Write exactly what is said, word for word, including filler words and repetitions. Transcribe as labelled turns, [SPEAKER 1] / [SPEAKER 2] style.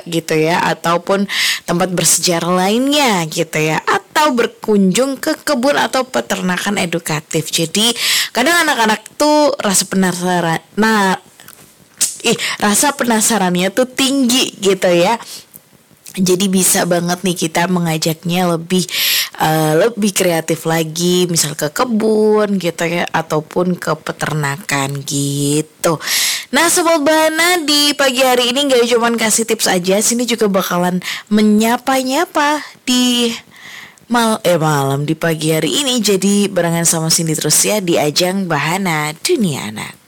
[SPEAKER 1] gitu ya, ataupun tempat bersejarah lainnya gitu ya, atau berkunjung ke kebun atau peternakan edukatif. Jadi kadang anak-anak tuh rasa penasaran, nah ih rasa penasarannya tuh tinggi gitu ya. Jadi bisa banget nih kita mengajaknya lebih uh, lebih kreatif lagi, misal ke kebun gitu ya, ataupun ke peternakan gitu. Nah Sobat Bahana, di pagi hari ini gak cuman kasih tips aja, sini juga bakalan menyapa-nyapa di mal eh malam di pagi hari ini. Jadi barengan sama Cindy terus ya di ajang Bahana Dunia Anak.